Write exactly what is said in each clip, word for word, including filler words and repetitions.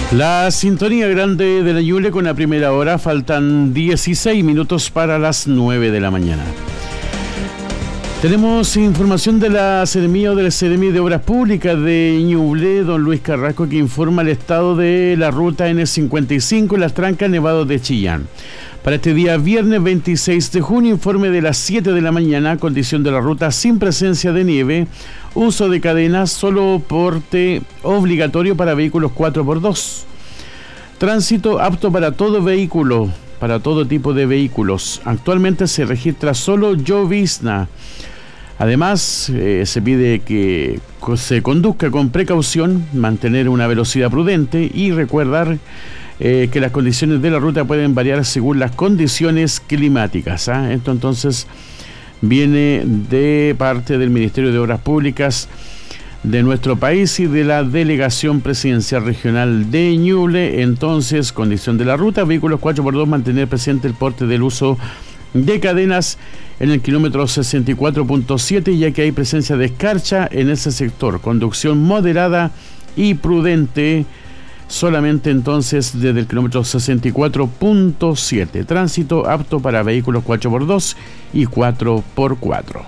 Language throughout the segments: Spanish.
La sintonía grande de la Ñuble con la primera hora, faltan dieciséis minutos para las nueve de la mañana. Tenemos información de la Seremía o del Seremi de Obras Públicas de Ñuble, don Luis Carrasco, que informa el estado de la ruta ene cincuenta y cinco en las trancas Nevados de Chillán. Para este día viernes veintiséis de junio, informe de las siete de la mañana, condición de la ruta sin presencia de nieve, uso de cadenas, solo porte obligatorio para vehículos cuatro por dos. Tránsito apto para todo vehículo, para todo tipo de vehículos. Actualmente se registra solo llovizna. Además, eh, se pide que se conduzca con precaución, mantener una velocidad prudente y recordar eh, que las condiciones de la ruta pueden variar según las condiciones climáticas. ¿ah? Esto entonces viene de parte del Ministerio de Obras Públicas de nuestro país y de la Delegación Presidencial Regional de Ñuble. Entonces, condición de la ruta, vehículos cuatro por dos, mantener presente el porte del uso de cadenas en el kilómetro sesenta y cuatro punto siete, ya que hay presencia de escarcha en ese sector. Conducción moderada y prudente solamente entonces desde el kilómetro sesenta y cuatro punto siete. Tránsito apto para vehículos cuatro por dos y cuatro por cuatro.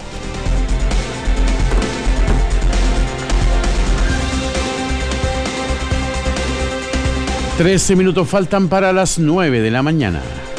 trece minutos faltan para las nueve de la mañana.